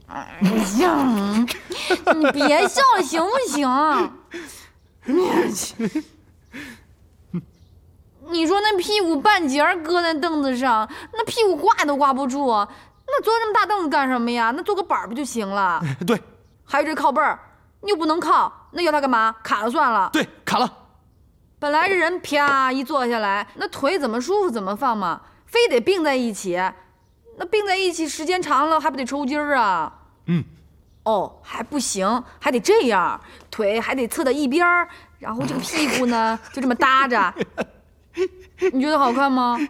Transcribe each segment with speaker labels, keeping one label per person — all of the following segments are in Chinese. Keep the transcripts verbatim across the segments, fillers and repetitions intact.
Speaker 1: 行，你别笑了行不行？你说那屁股半截搁在凳子上，那屁股挂都挂不住，那坐这么大凳子干什么呀？那坐个板不就行了？
Speaker 2: 对。
Speaker 1: 还有这靠背儿，你又不能靠，那要它干嘛？卡了算了。
Speaker 2: 对，卡了。
Speaker 1: 本来这人啪一坐下来，那腿怎么舒服怎么放嘛，非得并在一起，那并在一起时间长了还不得抽筋儿啊？
Speaker 2: 嗯。
Speaker 1: 哦，还不行，还得这样，腿还得侧到一边儿，然后这个屁股呢就这么搭着。你觉得好看吗？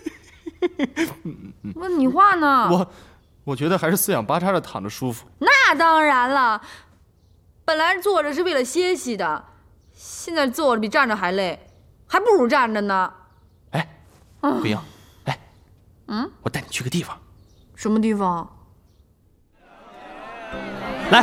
Speaker 1: 问你话呢。
Speaker 2: 我，我觉得还是四仰八叉的躺着舒服。
Speaker 1: 那当然了，本来坐着是为了歇息的，现在坐着比站着还累，还不如站着呢。
Speaker 2: 哎，桂英，哎，
Speaker 1: 嗯，
Speaker 2: 我带你去个地方。
Speaker 1: 什么地方？
Speaker 2: 来，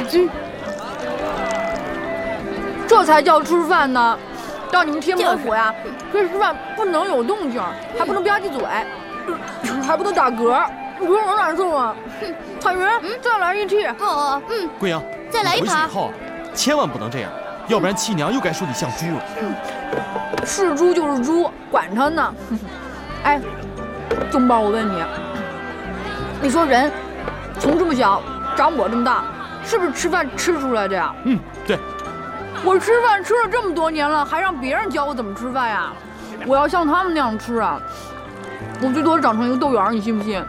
Speaker 1: 这才叫吃饭呢。到你们天魔府呀，这吃饭不能有动静，还不能吧唧嘴，还不能打嗝，你说我难受啊！彩云，再来一屉。
Speaker 3: 哦，嗯。
Speaker 2: 桂英，
Speaker 3: 再来一盘。
Speaker 2: 以后千万不能这样，要不然七娘又该说你像猪了。
Speaker 1: 是猪就是猪，管他呢。哎，宗宝，我问你，你说人从这么小长我这么大，是不是吃饭吃出来的呀？
Speaker 2: 嗯，对。
Speaker 1: 我吃饭吃了这么多年了，还让别人教我怎么吃饭呀？我要像他们那样吃啊，我最多长成一个豆芽，你信不信？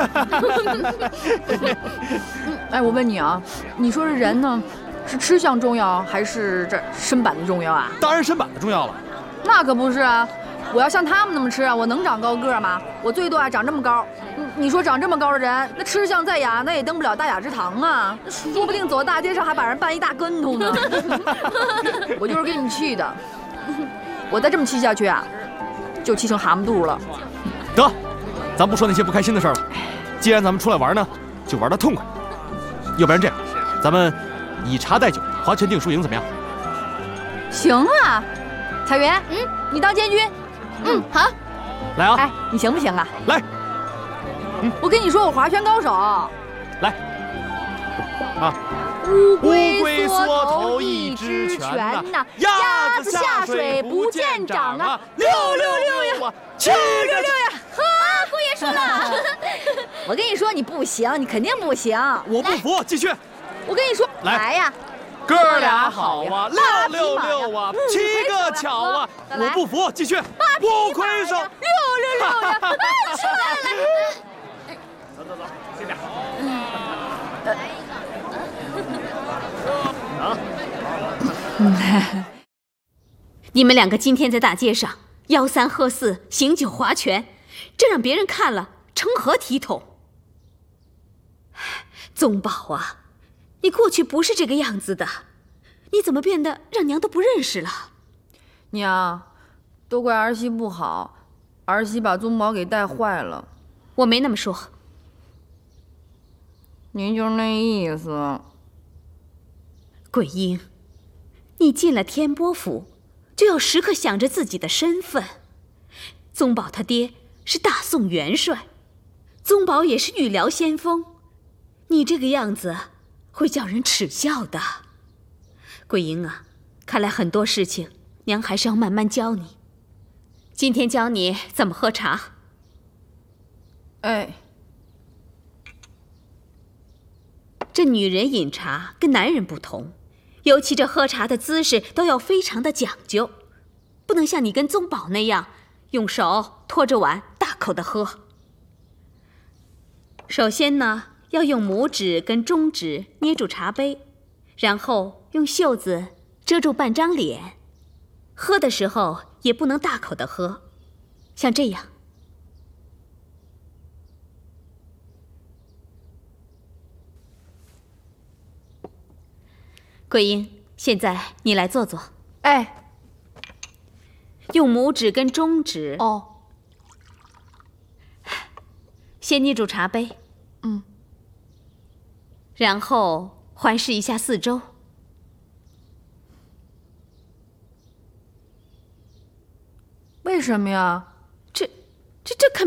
Speaker 1: 哎，我问你啊，你说这人呢，是吃相重要还是这身板子重要啊？
Speaker 2: 当然身板子重要了。
Speaker 1: 那可不是啊，我要像他们那么吃啊，我能长高个吗？我最多啊长这么高。你说长这么高的人，那吃相再雅，那也登不了大雅之堂啊，说不定走到大街上还把人绊一大跟头呢。我就是给你气的，我再这么气下去啊，就气成蛤蟆肚了。
Speaker 2: 得，咱不说那些不开心的事了。既然咱们出来玩呢，就玩得痛快。要不然这样，咱们以茶代酒，划拳定输赢，怎么样？
Speaker 1: 行啊，彩云，嗯，你当监军。
Speaker 3: 嗯，好。
Speaker 2: 来啊！
Speaker 1: 哎，你行不行啊？
Speaker 2: 来。
Speaker 1: 我跟你说，我划拳高手。
Speaker 2: 来，啊！
Speaker 1: 乌
Speaker 2: 龟缩头一只拳呐，鸭子下水不见长啊！六六六呀，七个六呀！
Speaker 3: 呵，姑爷输了。
Speaker 1: 我跟你说，你不行，你肯定不行。
Speaker 2: 我不服，继续。
Speaker 1: 我跟你说，
Speaker 2: 来
Speaker 1: 呀，
Speaker 2: 哥俩好啊，六六六啊，七个巧啊！我不服，继续。不亏手，
Speaker 1: 六六六呀！
Speaker 3: 出来了。
Speaker 2: 走走走，轻点。
Speaker 3: 啊！你们两个今天在大街上吆三喝四、醒酒划拳，这让别人看了成何体统？宗宝啊，你过去不是这个样子的，你怎么变得让娘都不认识了？
Speaker 1: 娘，都怪儿媳不好，儿媳把宗宝给带坏了。
Speaker 3: 我没那么说。
Speaker 1: 您就是那意思。
Speaker 3: 桂英，你进了天波府，就要时刻想着自己的身份。宗宝他爹是大宋元帅，宗宝也是御辽先锋，你这个样子会叫人耻笑的。桂英啊，看来很多事情娘还是要慢慢教你。今天教你怎么喝茶。
Speaker 1: 哎。
Speaker 3: 这女人饮茶跟男人不同，尤其这喝茶的姿势都要非常的讲究，不能像你跟宗宝那样用手托着碗大口的喝。首先呢，要用拇指跟中指捏住茶杯，然后用袖子遮住半张脸。喝的时候也不能大口的喝，像这样。桂英，现在你来坐坐。
Speaker 1: 哎，
Speaker 3: 用拇指跟中指
Speaker 1: 哦，
Speaker 3: 先捏住茶杯，
Speaker 1: 嗯，
Speaker 3: 然后环视一下四周。
Speaker 1: 为什么呀？
Speaker 3: 这、这、这可